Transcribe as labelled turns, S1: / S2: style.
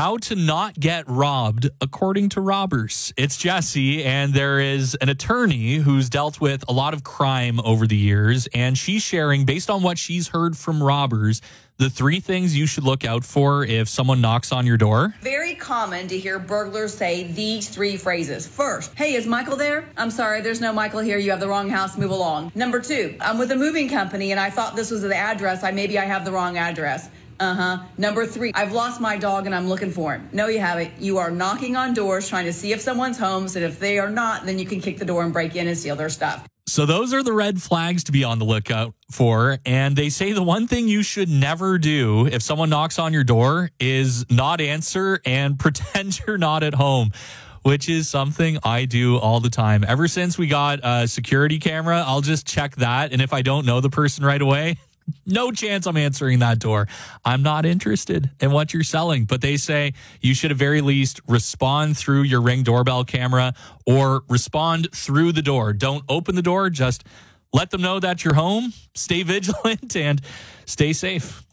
S1: How to not get robbed according to robbers. It's Jesse, and there is an attorney who's dealt with a lot of crime over the years, and she's sharing, based on what she's heard from robbers, the 3 things you should look out for if someone knocks on your door.
S2: Very common to hear burglars say these 3 phrases. First, hey, is Michael there? I'm sorry, there's no Michael here. You have the wrong house. Move along. Number 2, I'm with a moving company and I thought this was the address. Maybe I have the wrong address. Number 3, I've lost my dog and I'm looking for him. No, you haven't. You are knocking on doors trying to see if someone's home. So if they are not, then you can kick the door and break in and steal their stuff.
S1: So those are the red flags to be on the lookout for. And they say the one thing you should never do if someone knocks on your door is not answer and pretend you're not at home, which is something I do all the time. Ever since we got a security camera, I'll just check that. And if I don't know the person right away, no chance I'm answering that door. I'm not interested in what you're selling. But they say you should at very least respond through your Ring doorbell camera or respond through the door. Don't open the door. Just let them know that you're home. Stay vigilant and stay safe.